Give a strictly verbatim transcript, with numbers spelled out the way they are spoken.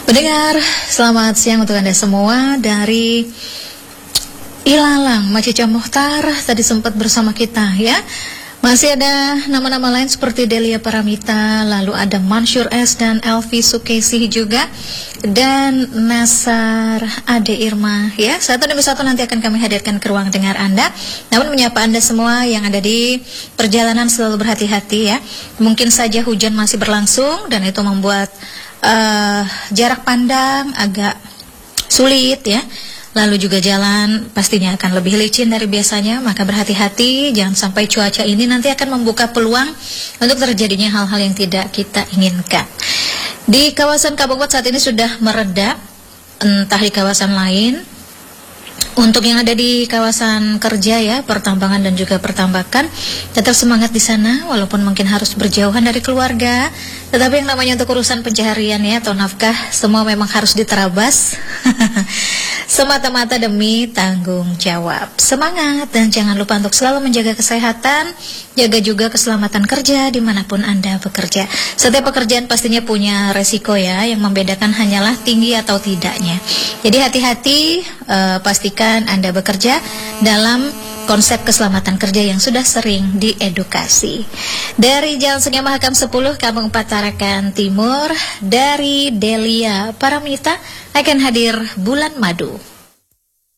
Pendengar, selamat siang untuk Anda semua. Dari Ilalang, Macica Muhtar tadi sempat bersama kita ya. Masih ada nama-nama lain seperti Delia Paramita, lalu ada Mansur S dan Elvi Sukesi juga, dan Nasar Ade Irma ya. Satu demi satu nanti akan kami hadirkan ke ruang dengar Anda. Namun menyapa Anda semua yang ada di perjalanan selalu berhati-hati ya. Mungkin saja hujan masih berlangsung dan itu membuat uh, jarak pandang agak sulit ya. Lalu juga jalan pastinya akan lebih licin dari biasanya, maka berhati-hati jangan sampai cuaca ini nanti akan membuka peluang untuk terjadinya hal-hal yang tidak kita inginkan. Di kawasan Kabongwat saat ini sudah mereda, entah di kawasan lain. Untuk yang ada di kawasan kerja ya, pertambangan dan juga pertambakan, tetap semangat di sana walaupun mungkin harus berjauhan dari keluarga. Tetapi yang namanya untuk urusan pencaharian ya atau nafkah, semua memang harus diterabas semata-mata demi tanggung jawab. Semangat dan jangan lupa untuk selalu menjaga kesehatan, jaga juga keselamatan kerja dimanapun Anda bekerja. Setiap pekerjaan pastinya punya resiko ya, yang membedakan hanyalah tinggi atau tidaknya. Jadi hati-hati, uh, pastikan Anda bekerja dalam konsep keselamatan kerja yang sudah sering diedukasi. Dari Jalan Sungai Mahakam sepuluh, Kampung Patarakan Timur, dari Delia Paramita akan hadir Bulan Madu.